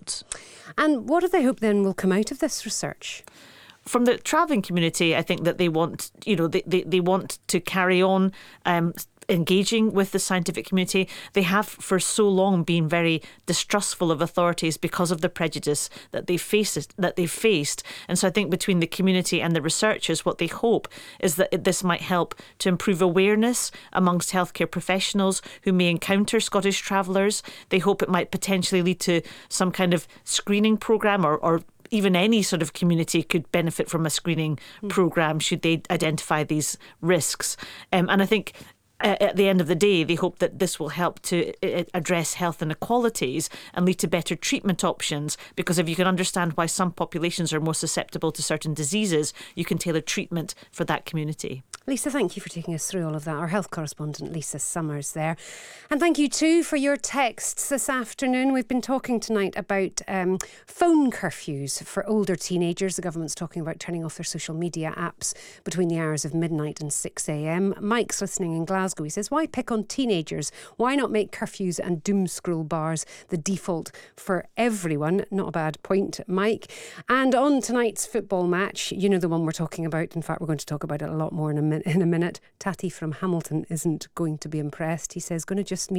votes. And what do they hope then will come out of this research? From the travelling community, I think that they want, they want to carry on engaging with the scientific community. They have for so long been very distrustful of authorities because of the prejudice that they faced. And so I think between the community and the researchers, what they hope is that this might help to improve awareness amongst healthcare professionals who may encounter Scottish travellers. They hope it might potentially lead to some kind of screening programme, or even any sort of community could benefit from a screening programme should they identify these risks. And I think at the end of the day, they hope that this will help to address health inequalities and lead to better treatment options, because if you can understand why some populations are more susceptible to certain diseases, you can tailor treatment for that community. Lisa, thank you for taking us through all of that. Our health correspondent, Lisa Summers there. And thank you too for your texts this afternoon. We've been talking tonight about phone curfews for older teenagers. The government's talking about turning off their social media apps between the hours of midnight and 6 a.m. Mike's listening in Glasgow. He says, why pick on teenagers? Why not make curfews and doom scroll bars the default for everyone? Not a bad point, Mike. And on tonight's football match, you know the one we're talking about. In fact, we're going to talk about it a lot more in a minute. Tatty from Hamilton isn't going to be impressed. He says, going to just meet